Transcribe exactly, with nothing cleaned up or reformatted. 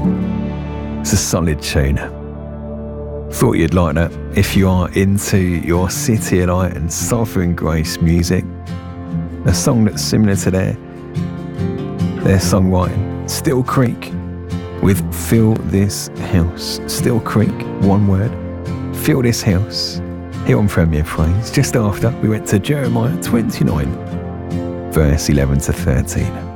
It's a solid tune. Thought you'd like that if you are into your City of Light and Sovereign Grace music. A song that's similar to their, their songwriting, Still Creek, with Fill This House. Still Creek, one word. Fill This House. Here on Premier Praise. Just after, we went to Jeremiah twenty-nine, verse eleven to thirteen.